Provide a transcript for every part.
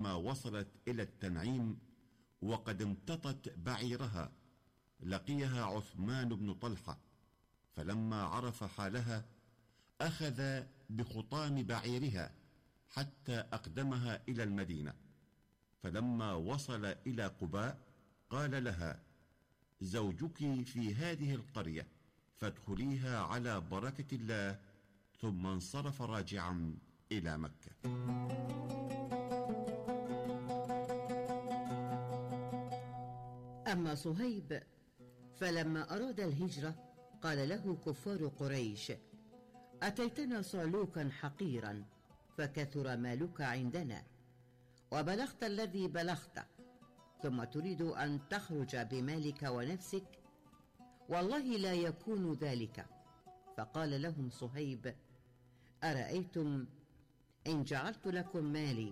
فلما وصلت إلى التنعيم وقد امتطت بعيرها لقيها عثمان بن طلحة، فلما عرف حالها أخذ بخطام بعيرها حتى أقدمها إلى المدينة. فلما وصل إلى قباء قال لها: زوجك في هذه القرية فادخليها على بركة الله، ثم انصرف راجعا إلى مكة. أما صهيب فلما أراد الهجرة قال له كفار قريش: أتيتنا صعلوكا حقيرا فكثر مالك عندنا وبلغت الذي بلغت، ثم تريد أن تخرج بمالك ونفسك؟ والله لا يكون ذلك. فقال لهم صهيب: أرأيتم إن جعلت لكم مالي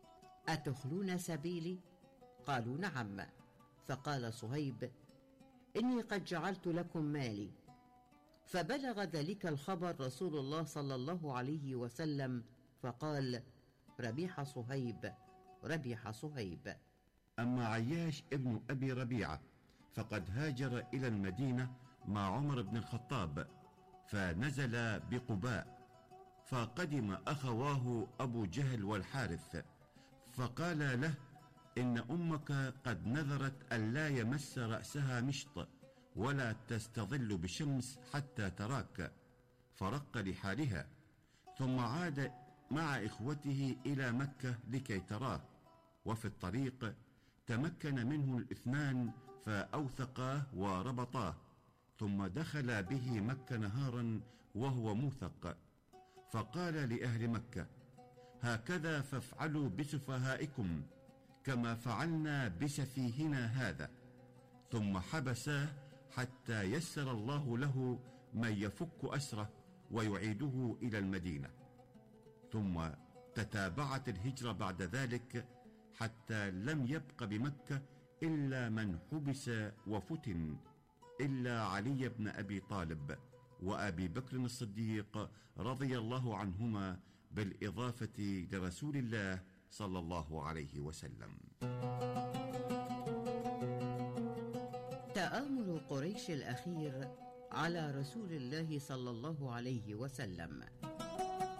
أتخلون سبيلي؟ قالوا: نعم. فقال صهيب: إني قد جعلت لكم مالي. فبلغ ذلك الخبر رسول الله صلى الله عليه وسلم فقال: ربيح صهيب، ربيح صهيب. أما عياش ابن أبي ربيعة فقد هاجر إلى المدينة مع عمر بن الخطاب، فنزل بقباء، فقدم أخواه أبو جهل والحارث، فقال له: إن أمك قد نذرت أن لا يمس رأسها مشط ولا تستظل بشمس حتى تراك، فرق لحالها، ثم عاد مع إخوته إلى مكة لكي تراه. وفي الطريق تمكن منه الاثنان فأوثقاه وربطاه، ثم دخل به مكة نهارا وهو موثق، فقال لأهل مكة: هكذا فافعلوا بسفهائكم كما فعلنا بسفيهنا هذا. ثم حبساه حتى يسر الله له من يفك أسره ويعيده إلى المدينة. ثم تتابعت الهجرة بعد ذلك حتى لم يبق بمكة إلا من حبس وفتن، إلا علي بن أبي طالب وأبي بكر الصديق رضي الله عنهما، بالإضافة لرسول الله صلى الله عليه وسلم. تآمر قريش الأخير على رسول الله صلى الله عليه وسلم.